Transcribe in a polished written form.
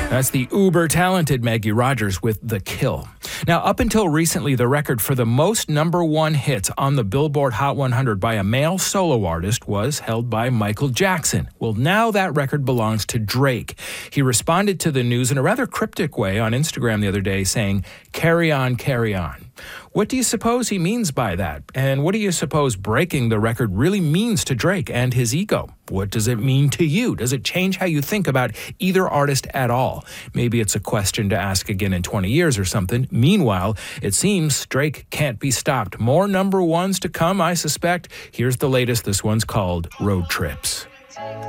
That's the uber-talented Maggie Rogers with The Kill. Now, up until recently, the record for the most #1 hits on the Billboard Hot 100 by a male solo artist was held by Michael Jackson. Well, now that record belongs to Drake. He responded to the news in a rather cryptic way on Instagram the other day, saying, "Carry on, carry on." What do you suppose he means by that? And what do you suppose breaking the record really means to Drake and his ego? What does it mean to you? Does it change how you think about either artist at all? Maybe it's a question to ask again in 20 years or something. Meanwhile, it seems Drake can't be stopped. More #1s to come, I suspect. Here's the latest. This one's called Road Trips.